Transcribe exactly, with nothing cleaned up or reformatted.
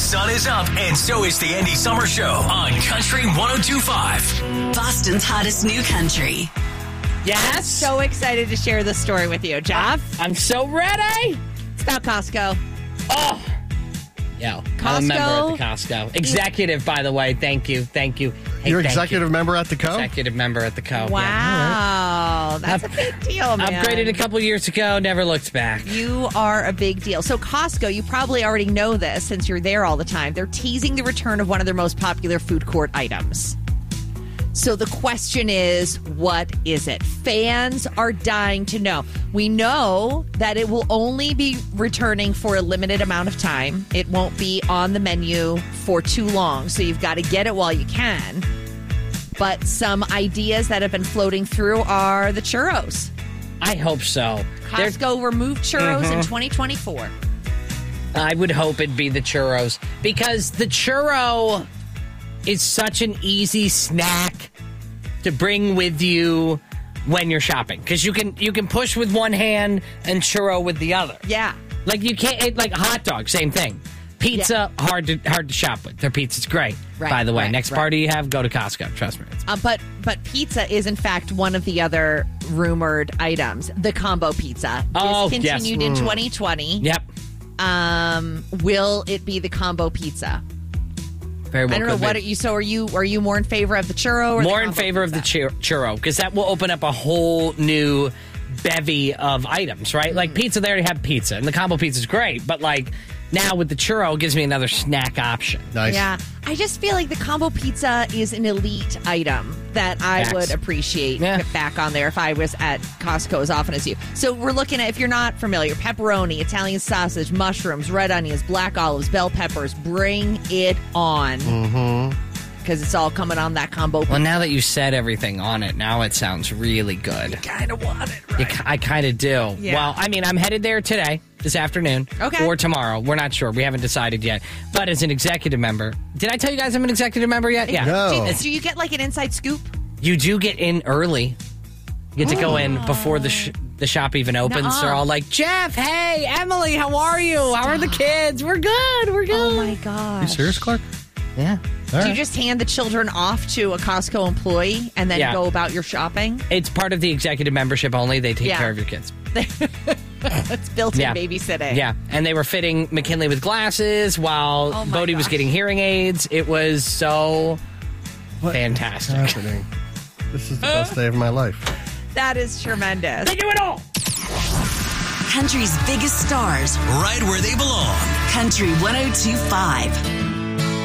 sun is up, and so is the Andy Summer Show on Country one oh two point five. Boston's hottest new country. Yes. So excited to share this story with you, Jeff. I'm so ready. It's about Costco. Oh. Yo, Costco. I'm a member at the Costco. Executive, by the way. Thank you. Thank you. Hey, You're thank executive you. member at the Co? Executive member at the Co. Wow. Yeah. That's Up- a big deal, man. Upgraded a couple years ago, never looked back. You are a big deal. So Costco, you probably already know this since you're there all the time. They're teasing the return of one of their most popular food court items. So the question is, what is it? Fans are dying to know. We know that it will only be returning for a limited amount of time. It won't be on the menu for too long, so you've got to get it while you can. But some ideas that have been floating through are the churros. I hope so. Costco They're- removed churros Mhm. in twenty twenty-four. I would hope it'd be the churros because the churro is such an easy snack to bring with you when you're shopping because you can you can push with one hand and churro with the other. Yeah. Like you can't it, like hot dog, same thing. Pizza Yeah. hard to hard to shop with. Their pizza's great. Right, by the way, right, next right. party you have, go to Costco. Trust me. Uh, but but pizza is in fact one of the other rumored items. The combo pizza Oh, is yes. continued in twenty twenty. Yep. Um, will it be the combo pizza? Very well. I don't know could what be. are you. So are you? Are you more in favor of the churro? Or More the in combo favor of the pizza? chur- churro because that will open up a whole new bevy of items, right? Like pizza, they already have pizza, and the combo pizza is great, but like now with the churro, it gives me another snack option. Nice. Yeah, I just feel like the combo pizza is an elite item that I Facts. would appreciate Yeah. back on there if I was at Costco as often as you. So we're looking at, if you're not familiar, pepperoni, Italian sausage, mushrooms, red onions, black olives, bell peppers. Bring it on. Mm-hmm. Because it's all coming on that combo pizza. Well, now that you said everything on it, now it sounds really good. kind of want it, You right? ki- I kind of do. Yeah. Well, I mean, I'm headed there today, this afternoon, Okay. or tomorrow. We're not sure. We haven't decided yet. But as an executive member, did I tell you guys I'm an executive member yet? Yeah. No. Do, do you get like an inside scoop? You do get in early. You get to go in before the sh- the shop even opens. Nuh-uh. They're all like, Jeff, hey, Emily, how are you? How are the kids? We're good. We're good. Oh my gosh. You serious, Clark? Yeah. All Do you right. just hand the children off to a Costco employee and then Yeah. go about your shopping? It's part of the executive membership only. They take Yeah. care of your kids. It's built-in Yeah. babysitting. Yeah, and they were fitting McKinley with glasses while Oh my Bodie was gosh. getting hearing aids. It was so What fantastic. is happening? This is the best day of my life. That is tremendous. They do it all. Country's biggest stars. Right where they belong. Country one oh two point five.